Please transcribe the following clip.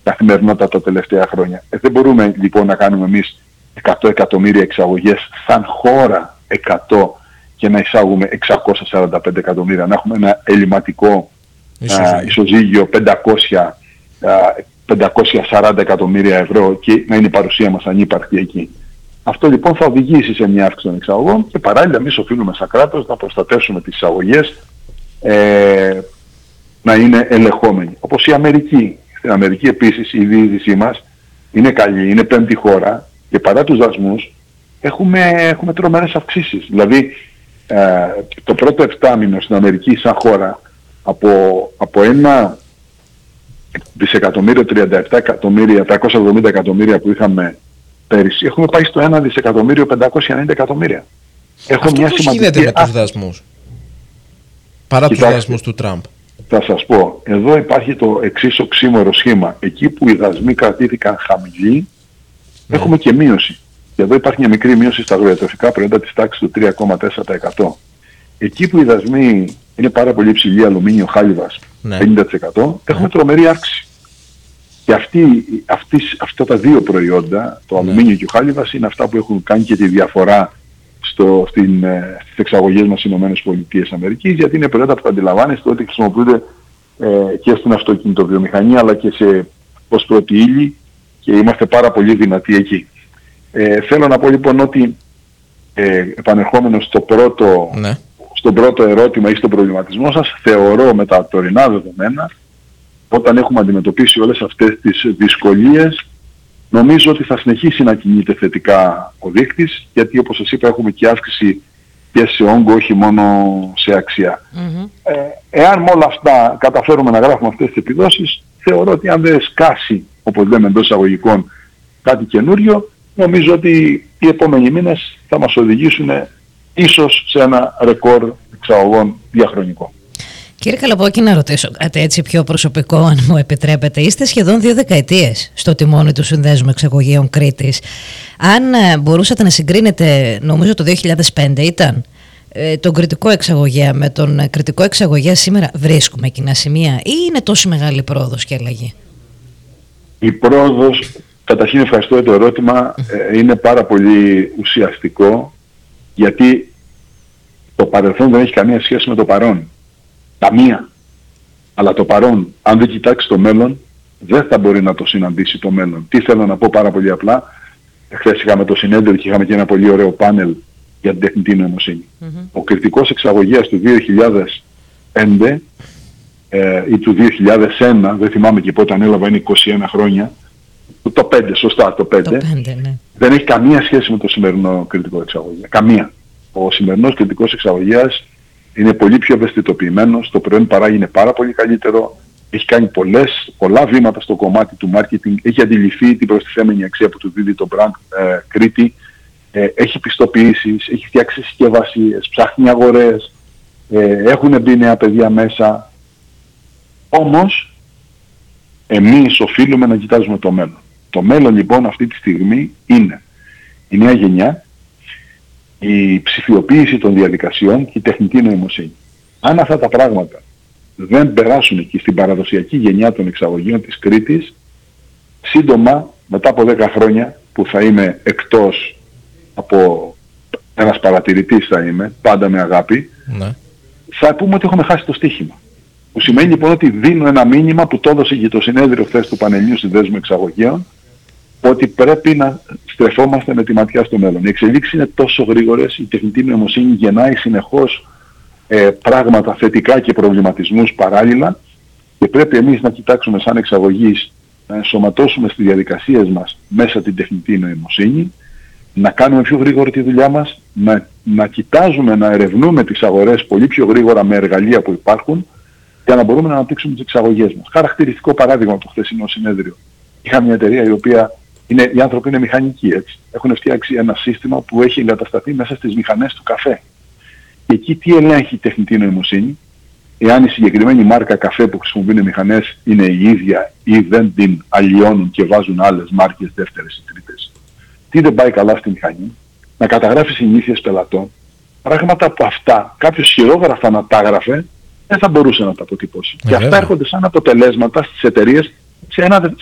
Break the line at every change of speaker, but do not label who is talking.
καθημερινότητα τα τελευταία χρόνια. Δεν μπορούμε λοιπόν να κάνουμε εμείς 100 εκατομμύρια εξαγωγές σαν χώρα 100 και να εισάγουμε 645 εκατομμύρια, να έχουμε ένα ελληματικό ισοζύγιο 540 εκατομμύρια ευρώ και να είναι η παρουσία μας ανύπαρκτη εκεί. Αυτό λοιπόν θα οδηγήσει σε μια αύξηση των εξαγωγών και παράλληλα εμείς οφείλουμε σαν κράτος να προστατεύσουμε τις εισαγωγές να είναι ελεγχόμενοι. Όπως η Αμερική. Στην Αμερική επίσης η διείσδυσή μας είναι καλή, είναι πέμπτη χώρα και παρά τους δασμούς έχουμε τρομερές αυξήσεις. Δηλαδή το πρώτο 7 μήνο στην Αμερική σαν χώρα από ένα δισεκατομμύριο 37 εκατομμύρια, 370 εκατομμύρια που είχαμε πέρυσι, έχουμε πάει στο 1 δισεκατομμύριο 590 εκατομμύρια.
Αυτό πώς γίνεται με τους δασμούς, παρά τους δασμούς του Τραμπ?
Θα σας πω, εδώ υπάρχει το εξής οξύμορο σχήμα. Εκεί που οι δασμοί κρατήθηκαν χαμηλοί, έχουμε και μείωση. Και εδώ υπάρχει μια μικρή μείωση στα αγροδιατροφικά προϊόντα της τάξης του 3,4%. Εκεί που οι δασμοί είναι πάρα πολύ υψηλοί, αλουμίνιο, χάλιβας, 50%, έχουμε τρομερή αύξηση. Και αυτά τα δύο προϊόντα, το αλουμίνιο και ο χάλιβας, είναι αυτά που έχουν κάνει και τη διαφορά στις εξαγωγές μας στις ΗΠΑ, γιατί είναι προϊόντα που αντιλαμβάνεστε ότι χρησιμοποιούνται και στην αυτοκινητοβιομηχανία αλλά και ως πρώτη ύλη και είμαστε πάρα πολύ δυνατοί εκεί. Θέλω να πω λοιπόν ότι επανερχόμενος στο πρώτο ερώτημα ή στον προβληματισμό σας, θεωρώ με τα τωρινά δεδομένα, όταν έχουμε αντιμετωπίσει όλες αυτές τις δυσκολίες, νομίζω ότι θα συνεχίσει να κινείται θετικά ο δείκτης, γιατί όπως σας είπα έχουμε και αύξηση και σε όγκο, όχι μόνο σε αξία. Εάν με όλα αυτά καταφέρουμε να γράφουμε αυτές τις επιδόσεις, θεωρώ ότι αν δεν σκάσει, όπως λέμε εντός εισαγωγικών, κάτι καινούριο, νομίζω ότι οι επόμενοι μήνες θα μας οδηγήσουν ίσως σε ένα ρεκόρ εξαγωγών διαχρονικό.
Κύριε Καλαμπόκη, να ρωτήσω κάτι έτσι πιο προσωπικό, αν μου επιτρέπετε. Είστε σχεδόν 2 δεκαετίες στο τιμόνι του Συνδέσμου Εξαγωγείων Κρήτης. Αν μπορούσατε να συγκρίνετε, νομίζω το 2005 ήταν, τον κρητικό εξαγωγέα με τον κρητικό εξαγωγέα σήμερα, βρίσκουμε κοινά σημεία ή είναι τόσο μεγάλη πρόοδος και αλλαγή?
Η πρόοδος, καταρχήν ευχαριστώ για το ερώτημα, είναι πάρα πολύ ουσιαστικό, γιατί το παρελθόν δεν έχει καμία σχέση με το παρόν. Καμία. Αλλά το παρόν, αν δεν κοιτάξει το μέλλον, δεν θα μπορεί να το συναντήσει το μέλλον. Τι θέλω να πω πάρα πολύ απλά. Χθες είχαμε το συνέδριο και είχαμε και ένα πολύ ωραίο πάνελ για την τεχνητή νοημοσύνη. Ο κρητικός εξαγωγέας του 2005 ή του 2001, δεν θυμάμαι και πότε ανέλαβα, είναι 21 χρόνια, το 5, σωστά, το 5,
ναι.
Δεν έχει καμία σχέση με το σημερινό κρητικό εξαγωγέα. Καμία. Ο σημερινός κρητικός εξαγωγέας είναι πολύ πιο ευαισθητοποιημένος, το προϊόν παράγει είναι πάρα πολύ καλύτερο, έχει κάνει πολλά βήματα στο κομμάτι του marketing, έχει αντιληφθεί την προστιθέμενη αξία που του δίδει το brand Κρήτη, έχει πιστοποιήσεις, έχει φτιάξει συσκευασίες, ψάχνει αγορές, έχουν μπει νέα παιδιά μέσα. Όμως, εμείς οφείλουμε να κοιτάζουμε το μέλλον. Το μέλλον λοιπόν αυτή τη στιγμή είναι η νέα γενιά, η ψηφιοποίηση των διαδικασιών και η τεχνητή νοημοσύνη. Αν αυτά τα πράγματα δεν περάσουν και στην παραδοσιακή γενιά των εξαγωγείων της Κρήτης, σύντομα, μετά από 10 χρόνια που θα είμαι εκτός από ένας παρατηρητής θα είμαι, πάντα με αγάπη, θα πούμε ότι έχουμε χάσει το στοίχημα. Που σημαίνει λοιπόν ότι δίνω ένα μήνυμα που το έδωσε και το συνέδριο χθες του Πανελληνίου Συνδέσμου Εξαγωγείων, ότι πρέπει να στρεφόμαστε με τη ματιά στο μέλλον. Οι εξελίξεις είναι τόσο γρήγορες, η τεχνητή νοημοσύνη γεννάει συνεχώς πράγματα θετικά και προβληματισμούς παράλληλα και πρέπει εμείς να κοιτάξουμε σαν εξαγωγείς να ενσωματώσουμε στις διαδικασίες μας μέσα την τεχνητή νοημοσύνη, να κάνουμε πιο γρήγορα τη δουλειά μας, να κοιτάζουμε, να ερευνούμε τις αγορές πολύ πιο γρήγορα με εργαλεία που υπάρχουν για να μπορούμε να αναπτύξουμε τις εξαγωγές μας. Χαρακτηριστικό παράδειγμα από το χθεσινό συνέδριο. Είχα μια εταιρεία η οποία οι άνθρωποι είναι μηχανικοί, έτσι. Έχουν φτιάξει ένα σύστημα που έχει εγκατασταθεί μέσα στις μηχανές του καφέ. Και εκεί τι ελέγχει η τεχνητή νοημοσύνη, εάν η συγκεκριμένη μάρκα καφέ που χρησιμοποιούν οι μηχανές είναι η ίδια ή δεν την αλλοιώνουν και βάζουν άλλες μάρκες δεύτερες ή τρίτες. Τι δεν πάει καλά στη μηχανή, να καταγράφει συνήθειες πελατών, πράγματα που αυτά κάποιος χειρόγραφα να τα έγραφε δεν θα μπορούσε να τα αποτυπώσει. Και αυτά έρχονται σαν αποτελέσματα στις εταιρείες σε